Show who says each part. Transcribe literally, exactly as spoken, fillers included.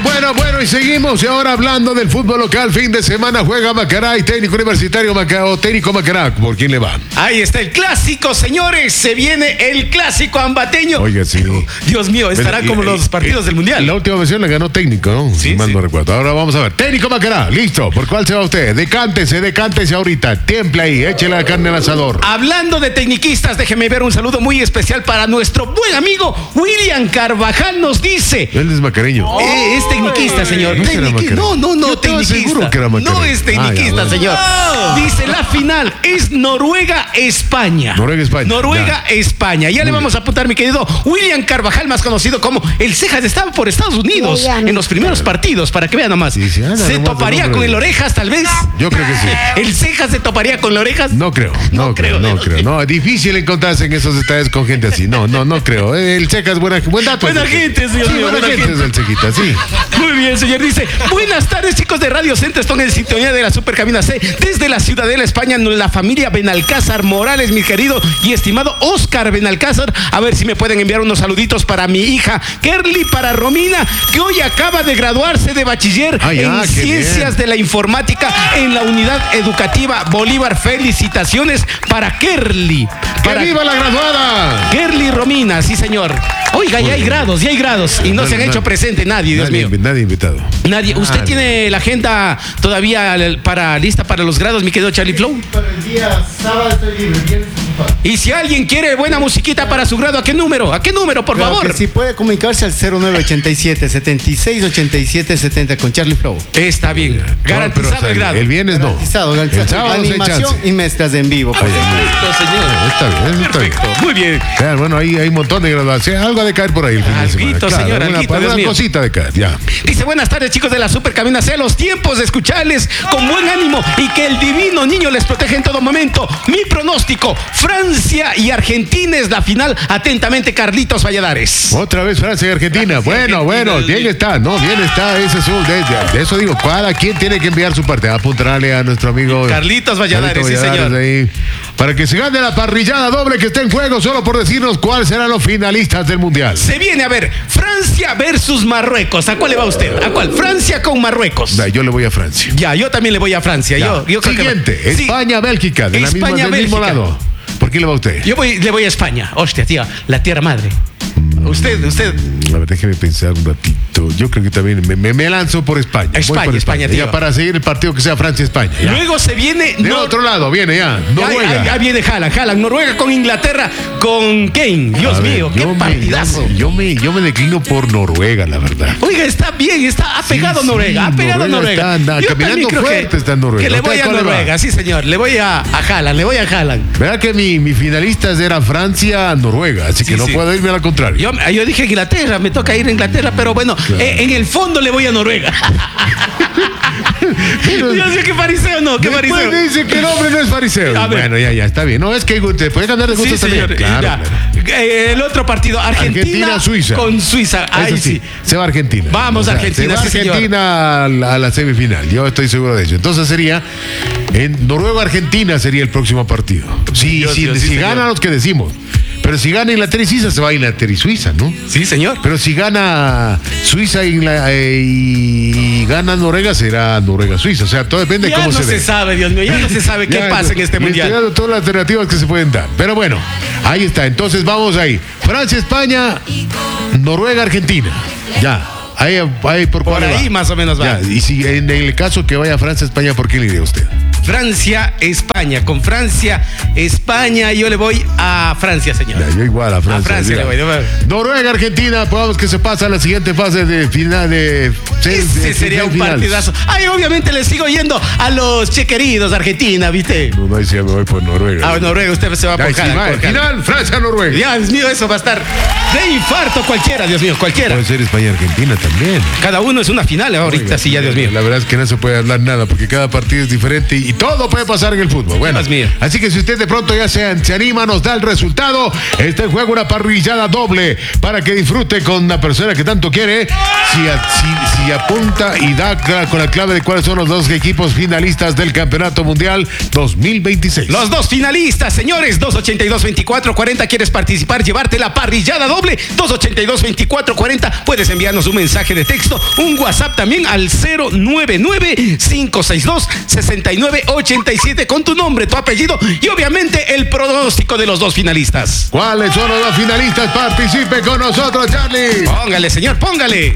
Speaker 1: Bueno, bueno, y seguimos. Y ahora hablando del fútbol local, fin de semana juega Macará y Técnico Universitario Macará, o Técnico Macará. ¿Por quién le va?
Speaker 2: Ahí está el clásico, señores. Se viene el clásico ambateño.
Speaker 1: Oiga, sí.
Speaker 2: Dios mío, estará
Speaker 1: Pero,
Speaker 2: como
Speaker 1: y,
Speaker 2: los
Speaker 1: y,
Speaker 2: partidos
Speaker 1: y,
Speaker 2: del Mundial.
Speaker 1: La última versión la ganó Técnico, ¿no?
Speaker 2: Sí,
Speaker 1: Si mal
Speaker 2: sí.
Speaker 1: no recuerdo. Ahora vamos a ver. Técnico Macará, listo. ¿Por cuál se va usted? Decántese, decántese ahorita. Tiemple ahí, échele la carne al asador.
Speaker 2: Hablando de tecniquistas, déjeme ver un saludo muy especial para nuestro buen amigo William Carvajal. Nos dice.
Speaker 1: Él es macareño.
Speaker 2: Eh, es tecniquista, señor.
Speaker 1: No será
Speaker 2: Tecniqui-
Speaker 1: macareño.
Speaker 2: no, no, no,
Speaker 1: Yo estaba
Speaker 2: tecniquista.
Speaker 1: seguro que era macareño.
Speaker 2: No es tecniquista,
Speaker 1: Ah, ya,
Speaker 2: señor. Dice la final es Noruega-España.
Speaker 1: Noruega-España.
Speaker 2: Noruega-España. Ya le vamos a apuntar, mi querido William Carvajal, más conocido como el Cejas, estaba por Estados Unidos
Speaker 3: Ya, ya.
Speaker 2: en los primeros partidos, para que vean nomás.
Speaker 1: Sí, sí, anda
Speaker 2: ¿Se
Speaker 1: nomás
Speaker 2: toparía
Speaker 1: el
Speaker 2: con
Speaker 1: nombre.
Speaker 2: el Orejas, tal vez?
Speaker 1: Yo creo que sí.
Speaker 2: ¿El Cejas se toparía con el Orejas?
Speaker 1: No creo, no,
Speaker 2: No
Speaker 1: creo,
Speaker 2: creo,
Speaker 1: no
Speaker 2: ¿eh?
Speaker 1: creo. No, es difícil encontrarse en esos detalles con gente así. No, no, no creo. El Ceca es buena, buen dato.
Speaker 2: Buena
Speaker 1: el Ceca.
Speaker 2: gente, señor
Speaker 1: Sí,
Speaker 2: mío,
Speaker 1: buena
Speaker 2: buena
Speaker 1: gente es el Cequita, sí.
Speaker 2: Muy bien, señor. Dice, buenas tardes, chicos de Radio Centro. Están en sintonía de la Supercabina C. Desde la Ciudadela, España, la familia Benalcázar Morales, mi querido y estimado Oscar Benalcázar. A ver si me pueden enviar unos saluditos para mi hija Kerly, para Romina, que hoy acaba de graduarse de bachiller
Speaker 1: Ah, ya,
Speaker 2: en
Speaker 1: qué
Speaker 2: Ciencias
Speaker 1: bien.
Speaker 2: de la Informática en la Unidad Educativa Bolívar. Felicitaciones para Kerly.
Speaker 1: ¡Que
Speaker 2: Para
Speaker 1: viva la graduada!
Speaker 2: Kerly Romina, sí, señor. Oiga, ya hay grados, ya hay grados. Y no,
Speaker 1: No,
Speaker 2: se han
Speaker 1: no,
Speaker 2: hecho
Speaker 1: no.
Speaker 2: presente nadie, Dios
Speaker 1: Nadie,
Speaker 2: mío.
Speaker 1: nadie invitado.
Speaker 2: Nadie. ¿Usted
Speaker 1: Ah,
Speaker 2: tiene la agenda todavía para lista para los grados, mi querido Charlie Flow?
Speaker 4: Para el día sábado estoy libre, viernes ocupado.
Speaker 2: Y si alguien quiere buena musiquita para su grado, ¿a qué número? ¿A qué número, por
Speaker 4: Claro
Speaker 2: favor?
Speaker 4: que sí, puede comunicarse al cero nueve ochenta y siete, setenta y seis, ochenta y siete, setenta con Charlie Flow.
Speaker 2: Está bien. Garantizado
Speaker 1: No, pero, o sea,
Speaker 2: el grado.
Speaker 1: El viernes no.
Speaker 4: Garantizado, garantizado.
Speaker 1: El sábado sí hay
Speaker 4: Animación
Speaker 1: chance.
Speaker 4: y mezclas en vivo. pues.
Speaker 2: Perfecto, señor.
Speaker 1: Está bien, eso está bien.
Speaker 2: Perfecto. Muy bien.
Speaker 1: Claro, bueno, ahí hay un montón de graduaciones. Algo ha de caer por ahí el fin de semana.
Speaker 2: Alguito,
Speaker 1: Claro,
Speaker 2: señor,
Speaker 1: alguna,
Speaker 2: alguito, Dios
Speaker 1: alguna
Speaker 2: mío.
Speaker 1: cosita de caer, ya.
Speaker 2: Dice, buenas tardes, chicos de la Supercabina C. Los tiempos de escucharles con buen ánimo y que el divino niño les proteja en todo momento. Mi pronóstico, Francia y Argentina es la final. Atentamente, Carlitos Valladares.
Speaker 1: Otra vez Francia y Argentina.
Speaker 2: Francia y
Speaker 1: Bueno,
Speaker 2: Argentina,
Speaker 1: bueno, bien
Speaker 2: Dios
Speaker 1: está, no, bien está. Ese es un, de, de- de eso digo, cada quien tiene que enviar su parte. Apuntarle a nuestro amigo
Speaker 2: Carlitos Valladares,
Speaker 1: Carlitos
Speaker 2: sí, señor.
Speaker 1: ahí, para que se gane la parrillada doble que está en juego, solo por decirnos cuáles serán los finalistas del Mundial.
Speaker 2: Se viene a ver Francia versus Marruecos. ¿A cuál le va usted? ¿A cuál? Francia con Marruecos.
Speaker 1: Ya, yo le voy a Francia.
Speaker 2: Ya, yo también le voy a Francia.
Speaker 1: Ya.
Speaker 2: Yo, yo creo que-
Speaker 1: Siguiente,
Speaker 2: Sí.
Speaker 1: España-Bélgica, de la misma,
Speaker 2: España,
Speaker 1: del mismo
Speaker 2: Bélgica.
Speaker 1: lado. ¿Por qué le va usted?
Speaker 2: Yo voy, le voy a España. Hostia, tío, la tierra madre. Usted, usted.
Speaker 1: A ver, déjeme pensar un ratito. Yo creo que también me, me- me lanzo por España. Voy
Speaker 2: España,
Speaker 1: por
Speaker 2: España, tío.
Speaker 1: Ya para seguir el partido que sea Francia-España. ya.
Speaker 2: Luego se viene.
Speaker 1: De
Speaker 2: Nor-
Speaker 1: otro lado, viene ya.
Speaker 2: Ya,
Speaker 1: Noruega.
Speaker 2: ya- ya viene Haaland, Haaland. Noruega con Inglaterra, con Kane. Dios
Speaker 1: A ver,
Speaker 2: mío, qué
Speaker 1: yo me-
Speaker 2: partidazo.
Speaker 1: Yo me, yo me declino por Noruega, la verdad.
Speaker 2: Oiga, está bien, está, ha pegado
Speaker 1: sí,
Speaker 2: Noruega, ha pegado
Speaker 1: Noruega
Speaker 2: Noruega.
Speaker 1: está, anda,
Speaker 2: Yo
Speaker 1: caminando
Speaker 2: también creo
Speaker 1: fuerte
Speaker 2: que,
Speaker 1: está Noruega.
Speaker 2: Que le
Speaker 1: ¿Usted
Speaker 2: voy a
Speaker 1: cuál le va?
Speaker 2: Noruega, sí señor, le voy a, a Haaland, le voy a Haaland.
Speaker 1: ¿Verdad que mi, mi finalistas era Francia-Noruega? Así que
Speaker 2: Sí,
Speaker 1: no
Speaker 2: sí.
Speaker 1: puedo irme a la contraria.
Speaker 2: Yo, yo dije Inglaterra, me toca ir a Inglaterra, pero bueno, eh, en el fondo le voy a Noruega.
Speaker 1: Pero-
Speaker 2: Dios mío, qué fariseo, no, qué
Speaker 1: Después
Speaker 2: fariseo.
Speaker 1: dice que el hombre no es fariseo.
Speaker 2: A ver.
Speaker 1: Bueno, ya, ya, está bien. No, es que te puede ganar de
Speaker 2: Sí,
Speaker 1: gustos también.
Speaker 2: señor.
Speaker 1: Claro,
Speaker 2: ya.
Speaker 1: claro.
Speaker 2: Eh, el otro partido, Argentina,
Speaker 1: Argentina-Suiza.
Speaker 2: con Suiza. Ahí
Speaker 1: Eso sí,
Speaker 2: sí.
Speaker 1: se va a Argentina.
Speaker 2: Vamos, Argentina,
Speaker 1: Se va
Speaker 2: sí, señor.
Speaker 1: Argentina a la, a la semifinal. Yo estoy seguro de eso. Entonces sería en Noruega-Argentina sería el próximo partido. Si,
Speaker 2: Dios,
Speaker 1: si,
Speaker 2: Dios, sí,
Speaker 1: si
Speaker 2: señor.
Speaker 1: ganan los que decimos. Pero si gana Inglaterra y Suiza, se va a Inglaterra y Suiza, ¿no?
Speaker 2: Sí, señor.
Speaker 1: Pero si gana Suiza y, Ingla- eh, y gana Noruega, será Noruega-Suiza. O sea, todo depende de
Speaker 2: Ya
Speaker 1: cómo
Speaker 2: no
Speaker 1: se
Speaker 2: se
Speaker 1: dé.
Speaker 2: sabe, Dios mío, ya no se sabe qué
Speaker 1: Ya,
Speaker 2: pasa en este
Speaker 1: le estoy
Speaker 2: mundial.
Speaker 1: dando todas las alternativas que se pueden dar. Pero bueno, ahí está. Entonces vamos ahí. Francia, España, Noruega, Argentina. Ya. Ahí, ahí por,
Speaker 2: Por
Speaker 1: cuál le
Speaker 2: ahí
Speaker 1: va.
Speaker 2: más o menos va.
Speaker 1: Ya, y si en el caso que vaya Francia, España, ¿por qué le iría usted?
Speaker 2: Francia, España. Con Francia, España, yo le voy a Francia, señor.
Speaker 1: Ya, yo igual a Francia.
Speaker 2: A Francia
Speaker 1: mira.
Speaker 2: le voy, le voy.
Speaker 1: Noruega, Argentina, podamos que se pasa a la siguiente fase de final de.
Speaker 2: Ese
Speaker 1: de-
Speaker 2: sería un
Speaker 1: semifinales.
Speaker 2: partidazo. Ay, obviamente le sigo yendo a los chequeridos Argentina, ¿viste?
Speaker 1: No, no, ahí sí me voy por Noruega.
Speaker 2: A Noruega usted se va a
Speaker 1: Ya,
Speaker 2: por
Speaker 1: y si
Speaker 2: Haaland,
Speaker 1: va,
Speaker 2: por
Speaker 1: al
Speaker 2: Haaland.
Speaker 1: final, Francia-Noruega.
Speaker 2: Ya, Dios mío, eso va a estar de infarto cualquiera, Dios mío, cualquiera.
Speaker 1: Puede ser España-Argentina también.
Speaker 2: Cada uno es una final ahorita,
Speaker 1: Oiga,
Speaker 2: sí, ya, Dios mío.
Speaker 1: La verdad es que no se puede hablar nada porque cada partido es diferente y todo puede pasar en el fútbol. Bueno,
Speaker 2: Dios mío.
Speaker 1: así que si usted de pronto ya se, se anima, nos da el resultado. Este juego una parrillada doble para que disfrute con la persona que tanto quiere. Si, a- si, si apunta y da cla- con la clave de cuáles son los dos equipos finalistas del Campeonato Mundial dos mil veintiséis.
Speaker 2: Los dos finalistas, señores, dos ochenta y dos, veinticuatro cuarenta. ¿Quieres participar? Llevarte la parrillada doble, dos ochenta y dos, veinticuatro cuarenta. Puedes enviarnos un mensaje de texto, un WhatsApp también al cero nueve nueve, cinco seis dos, seis nueve ocho siete con tu nombre, tu apellido y obviamente el pronóstico de los dos finalistas.
Speaker 1: ¿Cuáles son los dos finalistas? Participe con nosotros, Charlie.
Speaker 2: Póngale, señor, póngale.